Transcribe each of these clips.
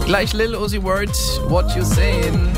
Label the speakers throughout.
Speaker 1: Gleich Lil Uzi Vert, What You Saying.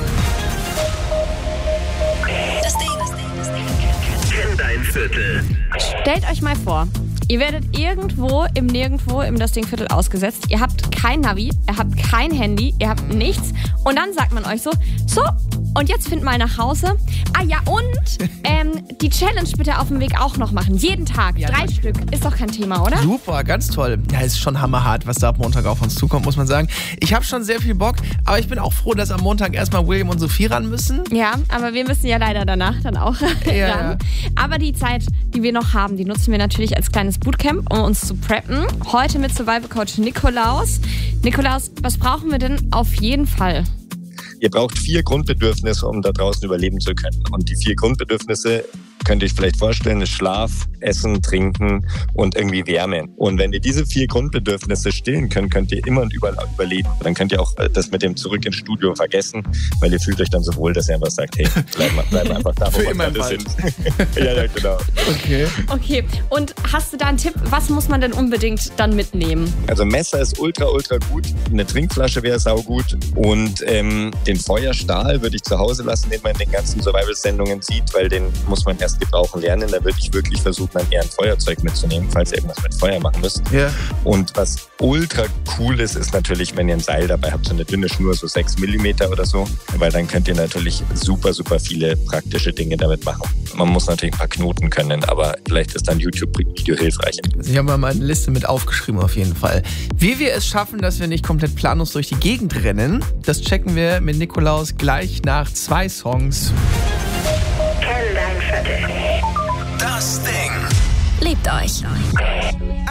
Speaker 2: Das Ding.
Speaker 3: Kenn dein Viertel.
Speaker 4: Stellt euch mal vor, ihr werdet irgendwo im Nirgendwo im Das Ding-Viertel ausgesetzt. Ihr habt kein Navi, ihr habt kein Handy, ihr habt nichts. Und dann sagt man euch so, und jetzt find mal nach Hause. Ah ja, und die Challenge bitte auf dem Weg auch noch machen. Jeden Tag,
Speaker 1: Ja,
Speaker 4: 3 Stück. Ist doch kein Thema, oder?
Speaker 1: Super, ganz toll. Ja, ist schon hammerhart, was da ab Montag auf uns zukommt, muss man sagen. Ich habe schon sehr viel Bock, aber ich bin auch froh, dass am Montag erstmal William und Sophie ran müssen.
Speaker 4: Ja, aber wir müssen ja leider danach dann auch
Speaker 1: Ja.
Speaker 4: ran. Aber die Zeit, die wir noch haben, die nutzen wir natürlich als kleines Bootcamp, um uns zu preppen. Heute mit Survival Coach Nikolaus. Nikolaus, was brauchen wir denn auf jeden Fall?
Speaker 5: Ihr braucht 4 Grundbedürfnisse, um da draußen überleben zu können. Und die 4 Grundbedürfnisse könnt ihr euch vielleicht vorstellen, ist Schlaf, Essen, Trinken und irgendwie Wärme. Und wenn ihr diese 4 Grundbedürfnisse stillen könnt, könnt ihr immer und überall überleben. Dann könnt ihr auch das mit dem Zurück ins Studio vergessen, weil ihr fühlt euch dann so wohl, dass ihr einfach sagt, hey, bleib einfach da, wo wir gerade sind. Ja, genau.
Speaker 4: Okay, und hast du da einen Tipp? Was muss man denn unbedingt dann mitnehmen?
Speaker 5: Also Messer ist ultra gut. Eine Trinkflasche wäre saugut. Und den Feuerstahl würde ich zu Hause lassen, den man in den ganzen Survival-Sendungen sieht, weil den muss man erst gebrauchen lernen. Da würde ich wirklich versuchen, dann eher ein Feuerzeug mitzunehmen, falls ihr irgendwas mit Feuer machen müsst.
Speaker 1: Ja.
Speaker 5: Und was ultra cool ist natürlich, wenn ihr ein Seil dabei habt, so eine dünne Schnur, so 6 Millimeter oder so, weil dann könnt ihr natürlich super viele praktische Dinge damit machen. Man muss natürlich ein paar Knoten können, aber vielleicht ist dann YouTube-Video hilfreich.
Speaker 1: Also ich habe mal eine Liste mit aufgeschrieben auf jeden Fall. Wie wir es schaffen, dass wir nicht komplett planlos durch die Gegend rennen, das checken wir mit Nikolaus gleich nach 2 Songs.
Speaker 3: Kenn dein Viertel.
Speaker 2: Das Ding. Liebt euch.